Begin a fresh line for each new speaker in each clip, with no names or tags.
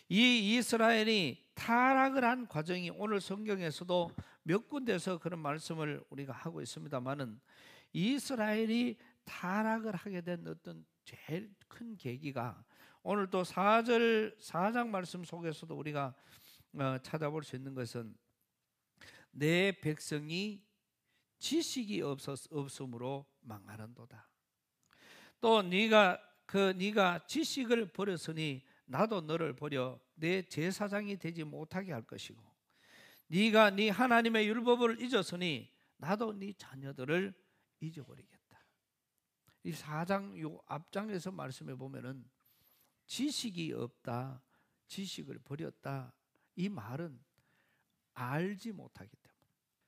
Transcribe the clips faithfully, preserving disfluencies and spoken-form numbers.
이 이스라엘이 타락을 한 과정이 오늘 성경에서도 몇 군데서 그런 말씀을 우리가 하고 있습니다만은, 이스라엘이 타락을 하게 된 어떤 제일 큰 계기가 오늘 또 사 절 사 장 말씀 속에서도 우리가 찾아볼 수 있는 것은, 내 백성이 지식이 없었, 없음으로 망하는도다. 또 네가 그 네가 지식을 버렸으니 나도 너를 버려 내 제사장이 되지 못하게 할 것이고, 네가 네 하나님의 율법을 잊었으니 나도 네 자녀들을 잊어버리겠다. 이 사 장 요 앞장에서 말씀해 보면은 지식이 없다, 지식을 버렸다, 이 말은 알지 못하기 때문에,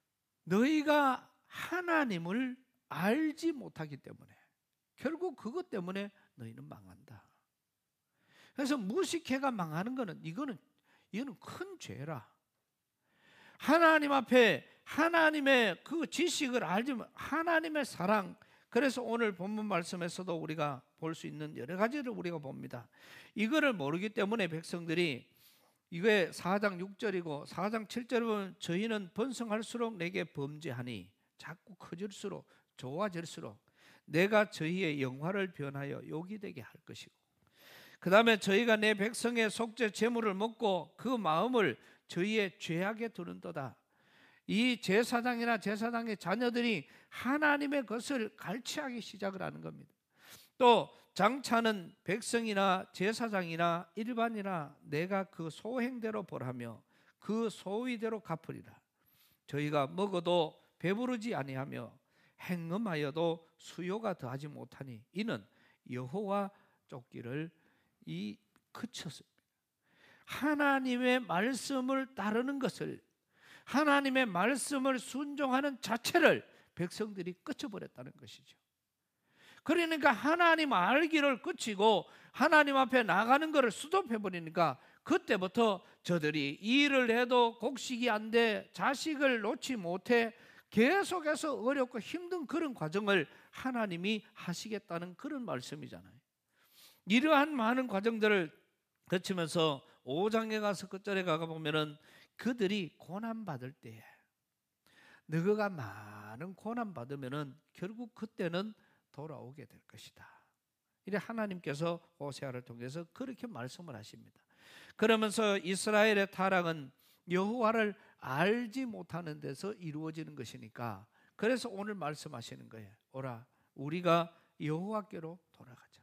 너희가 하나님을 알지 못하기 때문에 결국 그것 때문에 너희는 망한다. 그래서 무식해가 망하는 거는 이거는 이거는 큰 죄라. 하나님 앞에 하나님의 그 지식을 알지, 하나님의 사랑. 그래서 오늘 본문 말씀에서도 우리가 볼 수 있는 여러 가지를 우리가 봅니다. 이거를 모르기 때문에 백성들이, 이게 사 장 육 절이고 사 장 칠 절에 보면 저희는 번성할수록 내게 범죄하니, 자꾸 커질수록 좋아질수록 내가 저희의 영화를 변하여 욕이 되게 할 것이고, 그 다음에 저희가 내 백성의 속죄 제물을 먹고 그 마음을 저희의 죄악에 두는도다. 이 제사장이나 제사장의 자녀들이 하나님의 것을 갈취하기 시작을 하는 겁니다. 또 장차는 백성이나 제사장이나 일반이나 내가 그 소행대로 벌하며 그 소위대로 갚으리라. 저희가 먹어도 배부르지 아니하며 행음하여도 수요가 더하지 못하니 이는 여호와 쫓기를 이 그쳤습니다. 하나님의 말씀을 따르는 것을, 하나님의 말씀을 순종하는 자체를 백성들이 끝쳐버렸다는 것이죠. 그러니까 하나님 알기를 끝이고 하나님 앞에 나가는 것을 스톱해버리니까 그때부터 저들이 일을 해도 곡식이 안 돼, 자식을 놓지 못해, 계속해서 어렵고 힘든 그런 과정을 하나님이 하시겠다는 그런 말씀이잖아요. 이러한 많은 과정들을 거치면서 오 장에 가서 끝절에 가가 보면은 그들이 고난받을 때에, 너희가 많은 고난받으면은 결국 그때는 돌아오게 될 것이다. 이래 하나님께서 호세아를 통해서 그렇게 말씀을 하십니다. 그러면서 이스라엘의 타락은 여호와를 알지 못하는 데서 이루어지는 것이니까, 그래서 오늘 말씀하시는 거예요. 오라, 우리가 여호와께로 돌아가자.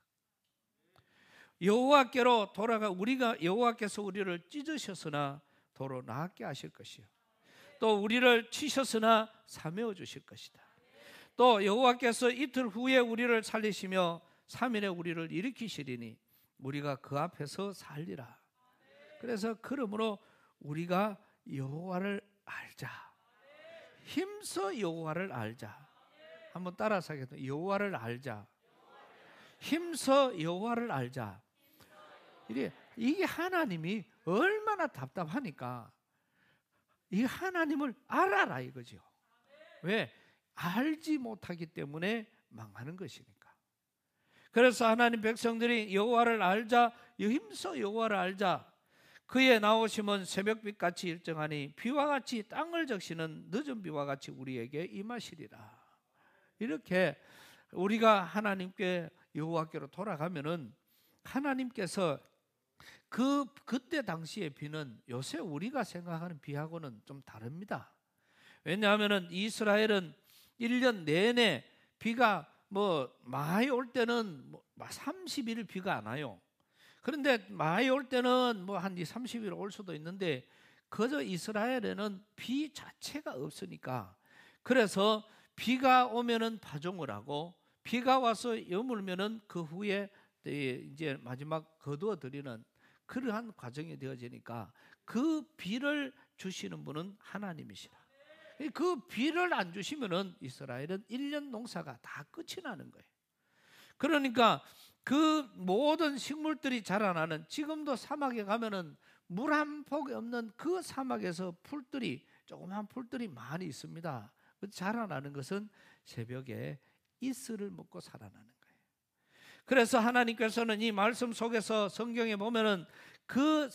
여호와께로 돌아가, 우리가 여호와께서 우리를 찢으셨으나 도로 나게 하실 것이요, 또 우리를 치셨으나 사메어 주실 것이다. 또 여호와께서 이틀 후에 우리를 살리시며 삼 일에 우리를 일으키시리니 우리가 그 앞에서 살리라. 그래서 그러므로 우리가 여호와를 알자. 힘써 여호와를 알자. 한번 따라서 하겠습니다. 여호와를 알자. 힘써 여호와를 알자. 이게, 이게 하나님이 얼마나 답답하니까 이 하나님을 알아라 이거죠. 왜? 알지 못하기 때문에 망하는 것이니까. 그래서 하나님 백성들이 여호와를 알자, 힘써 여호와를 알자. 그의 나오심은 새벽빛같이 일정하니 비와 같이 땅을 적시는 늦은 비와 같이 우리에게 임하시리라. 이렇게 우리가 하나님께 여호와께로 돌아가면은 하나님께서 그 그때 당시의 비는 요새 우리가 생각하는 비하고는 좀 다릅니다. 왜냐하면은 이스라엘은 일 년 내내 비가 뭐 많이 올 때는 뭐 삼십 일 비가 안 와요. 그런데 많이 올 때는 뭐 한 삼십 일 올 수도 있는데, 그저 이스라엘에는 비 자체가 없으니까, 그래서 비가 오면은 파종을 하고 비가 와서 여물면은 그 후에 이제 마지막 거두어 드리는 그러한 과정이 되어지니까 그 비를 주시는 분은 하나님이시라. 그 비를 안 주시면은 이스라엘은 일 년 농사가 다 끝이 나는 거예요. 그러니까 그 모든 식물들이 자라나는, 지금도 사막에 가면은 물 한 폭이 없는 그 사막에서 풀들이, 조그만 풀들이 많이 있습니다. 자라나는 것은 새벽에 이슬을 먹고 살아나는 거예요. 그래서 하나님께서는 이 말씀 속에서 성경에 보면은 그